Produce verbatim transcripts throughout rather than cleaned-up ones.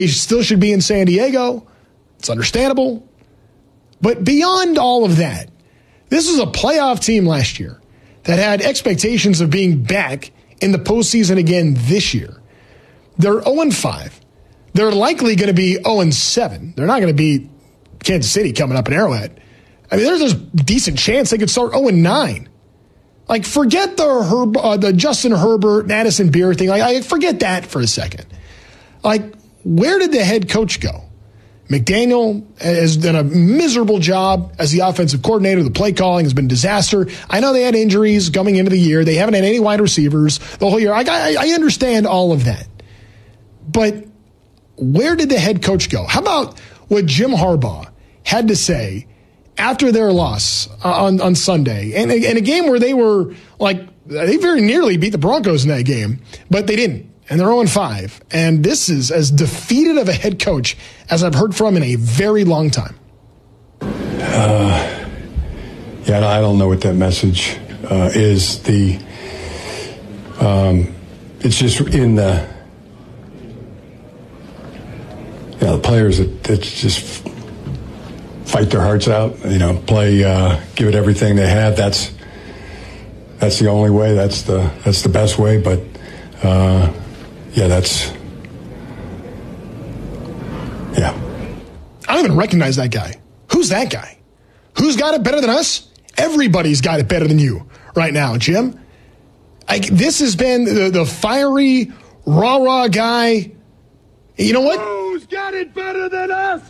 He still should be in San Diego. It's understandable. But beyond all of that, this was a playoff team last year that had expectations of being back in the postseason again this year. They're oh and five. They're likely going to be oh and seven. They're not going to beat Kansas City coming up in Arrowhead. I mean, there's a decent chance they could start oh and nine. Like, forget the Herb, uh, the Justin Herbert, Madison Beer thing. Like, I forget that for a second. Like, where did the head coach go? McDaniel has done a miserable job as the offensive coordinator. The play calling has been a disaster. I know they had injuries coming into the year. They haven't had any wide receivers the whole year. I, I, I understand all of that. But where did the head coach go? How about what Jim Harbaugh had to say after their loss on, on Sunday? And in a game where they were like, they very nearly beat the Broncos in that game, but they didn't. And they're oh and five. And this is as defeated of a head coach as I've heard from in a very long time. Uh, yeah, I don't know what that message uh, is. The um, it's just in the yeah, the players that, that just fight their hearts out. You know, play, uh, give it everything they have. That's that's the only way. That's the that's the best way. But. Uh, Yeah, that's, yeah. I don't even recognize that guy. Who's that guy? Who's got it better than us? Everybody's got it better than you right now, Jim. Like, this has been the, the fiery, rah-rah guy. You know what? Who's got it better than us?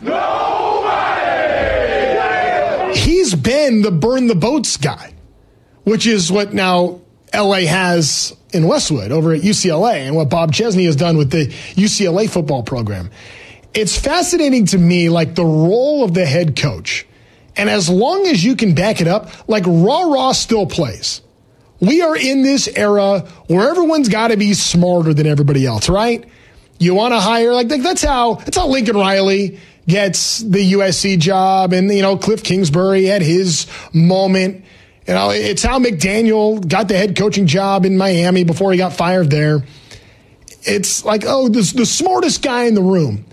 Nobody! He's been the burn the boats guy, which is what now L A has in Westwood over at U C L A and what Bob Chesney has done with the U C L A football program. It's fascinating to me, like the role of the head coach. And as long as you can back it up, like rah-rah still plays. We are in this era where everyone's got to be smarter than everybody else, right? You want to hire, like, like that's how, that's how Lincoln Riley gets the U S C job. And, you know, Cliff Kingsbury had his moment. You know, it's how McDaniel got the head coaching job in Miami before he got fired there. It's like, oh, this, the smartest guy in the room.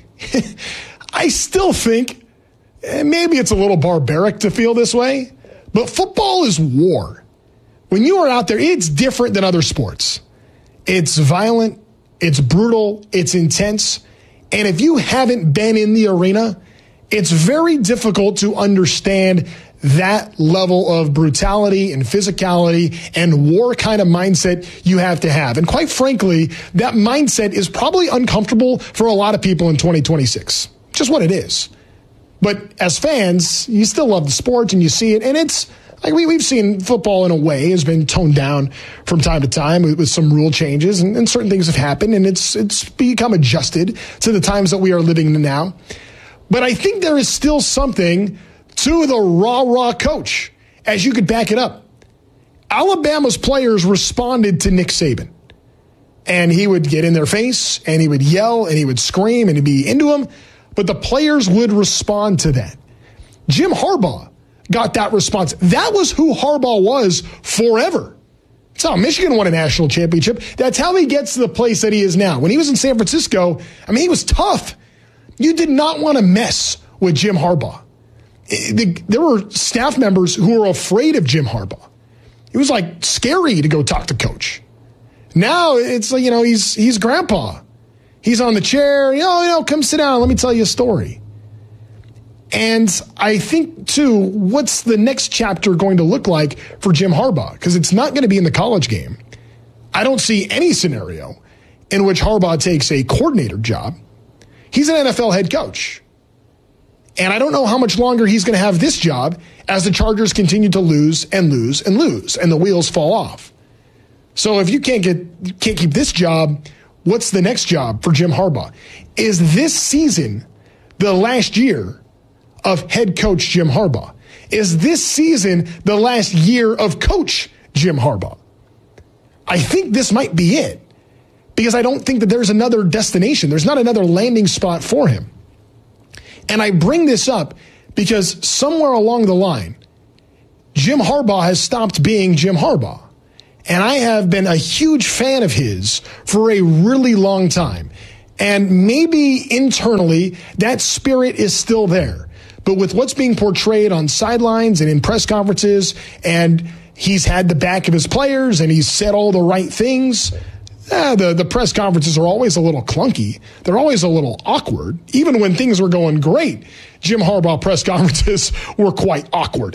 I still think maybe it's a little barbaric to feel this way, but football is war. When you are out there, it's different than other sports. It's violent, it's brutal, it's intense. And if you haven't been in the arena, it's very difficult to understand that level of brutality and physicality and war kind of mindset you have to have. And quite frankly, that mindset is probably uncomfortable for a lot of people in twenty twenty-six. Just what it is. But as fans, you still love the sport and you see it. And it's like we, we've seen football in a way has been toned down from time to time with, with some rule changes and, and certain things have happened. And it's it's become adjusted to the times that we are living in now. But I think there is still something to the rah-rah coach, as you could back it up. Alabama's players responded to Nick Saban. And he would get in their face, and he would yell, and he would scream, and he'd be into them. But the players would respond to that. Jim Harbaugh got that response. That was who Harbaugh was forever. That's how Michigan won a national championship. That's how he gets to the place that he is now. When he was in San Francisco, I mean, he was tough. You did not want to mess with Jim Harbaugh. There were staff members who were afraid of Jim Harbaugh. It was like scary to go talk to coach. Now it's like, you know, he's he's grandpa. He's on the chair. You know, you know, come sit down. Let me tell you a story. And I think, too, what's the next chapter going to look like for Jim Harbaugh? Because it's not going to be in the college game. I don't see any scenario in which Harbaugh takes a coordinator job. He's an N F L head coach. And I don't know how much longer he's going to have this job as the Chargers continue to lose and lose and lose, and the wheels fall off. So if you can't get, you can't keep this job, what's the next job for Jim Harbaugh? Is this season the last year of head coach Jim Harbaugh? Is this season the last year of coach Jim Harbaugh? I think this might be it, because I don't think that there's another destination. There's not another landing spot for him. And I bring this up because somewhere along the line, Jim Harbaugh has stopped being Jim Harbaugh. And I have been a huge fan of his for a really long time. And maybe internally, that spirit is still there. But with what's being portrayed on sidelines and in press conferences, and he's had the back of his players and he's said all the right things, eh, the, the press conferences are always a little clunky. They're always a little awkward. Even when things were going great, Jim Harbaugh press conferences were quite awkward.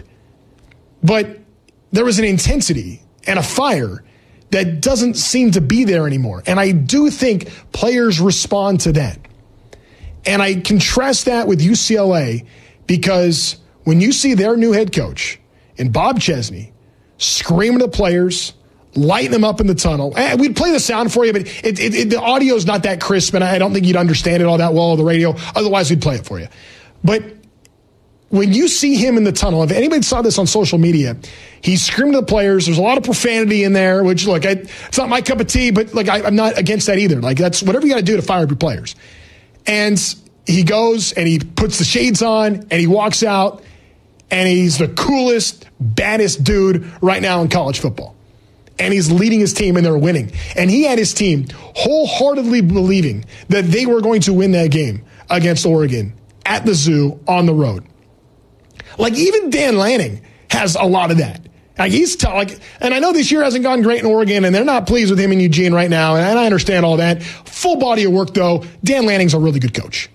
But there was an intensity and a fire that doesn't seem to be there anymore. And I do think players respond to that. And I contrast that with U C L A because when you see their new head coach and Bob Chesney screaming at the players, lighting them up in the tunnel. And we'd play the sound for you, but it, it, it, the audio is not that crisp, and I don't think you'd understand it all that well on the radio. Otherwise, we'd play it for you. But when you see him in the tunnel, if anybody saw this on social media, he's screaming at the players. There's a lot of profanity in there, which, look, I, it's not my cup of tea, but like I, I'm not against that either. Like, that's whatever you got to do to fire up your players. And he goes and he puts the shades on and he walks out, and he's the coolest, baddest dude right now in college football. And he's leading his team, and they're winning. And he had his team wholeheartedly believing that they were going to win that game against Oregon at the Zoo on the road. Like, even Dan Lanning has a lot of that. Like, he's t- like, and I know this year hasn't gone great in Oregon, and they're not pleased with him in Eugene right now, and I understand all that. Full body of work, though. Dan Lanning's a really good coach.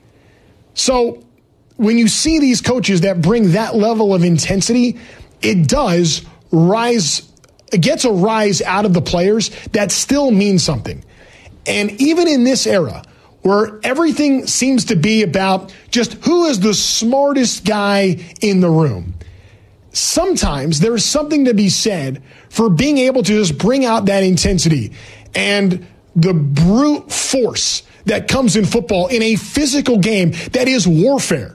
So when you see these coaches that bring that level of intensity, it does rise, it gets a rise out of the players that still means something. And even in this era, where everything seems to be about just who is the smartest guy in the room, sometimes there's something to be said for being able to just bring out that intensity and the brute force that comes in football in a physical game that is warfare.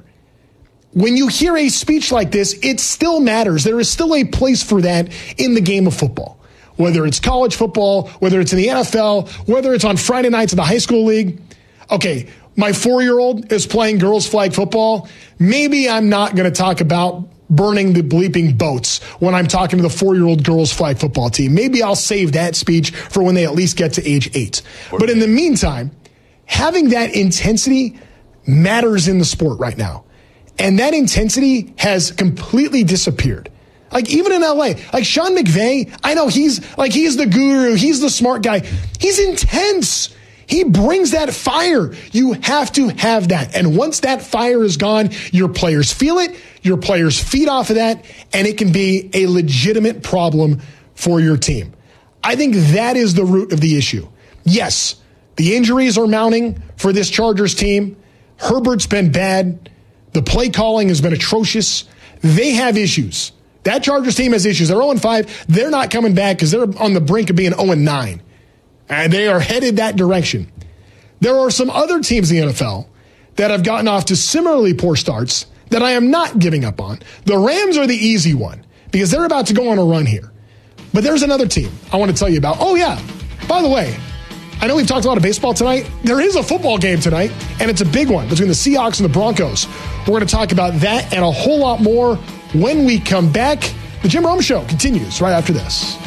When you hear a speech like this, it still matters. There is still a place for that in the game of football. Whether it's college football, whether it's in the N F L, whether it's on Friday nights in the high school league. Okay, my four-year-old is playing girls flag football. Maybe I'm not going to talk about burning the bleeping boats when I'm talking to the four-year-old girls flag football team. Maybe I'll save that speech for when they at least get to age eight. But in the meantime, having that intensity matters in the sport right now. And that intensity has completely disappeared. Like, even in L A, like Sean McVay, I know he's like, he's the guru, he's the smart guy. He's intense. He brings that fire. You have to have that. And once that fire is gone, your players feel it, your players feed off of that, and it can be a legitimate problem for your team. I think that is the root of the issue. Yes, the injuries are mounting for this Chargers team. Herbert's been bad. The play calling has been atrocious. They have issues. That Chargers team has issues. They're oh and five. They're not coming back because they're on the brink of being oh and nine. And they are headed that direction. There are some other teams in the N F L that have gotten off to similarly poor starts that I am not giving up on. The Rams are the easy one because they're about to go on a run here. But there's another team I want to tell you about. Oh, yeah. By the way, I know we've talked a lot of baseball tonight. There is a football game tonight, and it's a big one between the Seahawks and the Broncos. We're going to talk about that and a whole lot more when we come back. The Jim Rome Show continues right after this.